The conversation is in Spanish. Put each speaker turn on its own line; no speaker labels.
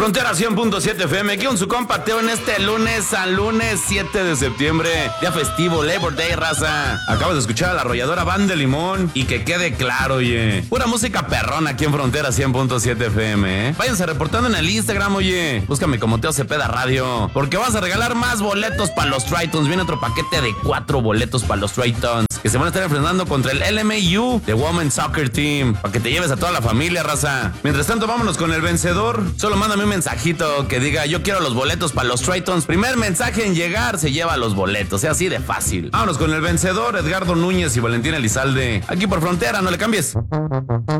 Frontera 100.7 FM, aquí con su compa Teo en este lunes, San Lunes 7 de septiembre, día festivo, Labor Day, raza. Acabas de escuchar a la arrolladora Banda de Limón y que quede claro, oye, pura música perrona aquí en Frontera 100.7 FM, ¿eh? Váyanse reportando en el Instagram, oye, búscame como Teo Cepeda Radio, porque vas a regalar más boletos para los Tritons. Viene otro paquete de 4 boletos para los Tritons, que se van a estar enfrentando contra el LMU, The Women's Soccer Team, para que te lleves a toda la familia, raza. Mientras tanto, vámonos con el vencedor. Solo mándame un mensajito que diga, yo quiero los boletos para los Tritons. Primer mensaje en llegar se lleva los boletos, sea así de fácil. Vámonos con el vencedor, Edgardo Núñez y Valentín Elizalde. Aquí por Frontera, no le cambies.